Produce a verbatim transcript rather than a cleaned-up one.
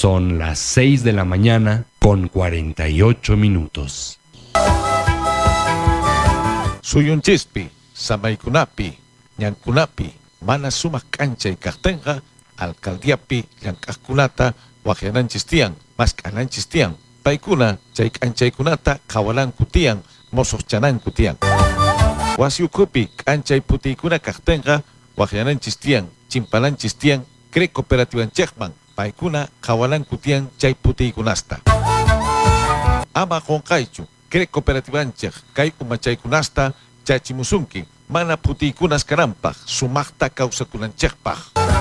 Son las seis de la mañana con cuarenta y ocho minutos. Suyunchispi, samaykunapi, ñankunapi, mana sumak k'anchay kaqtinqa, alcaldiapi llank'aqkunata waqyananchis tiyan, mask'ananchis tiyan. Paykuna chay k'anchaykunata qhawalanku tiyan, mosoqchananku tiyan. Wasi ukhupi k'anchay putiykuna kaqtinqa waqyananchis tiyan, chimpalanchis tiyan, cre cooperativanchikman, paykuna qhawalanku tiyan chay putiykunasta. Ama qonqaychu, cre cooperativanchik kay umachaykunasta chachimusunki, mana putiykunas karanpaq, sumaqta kawsakunanchikpaq.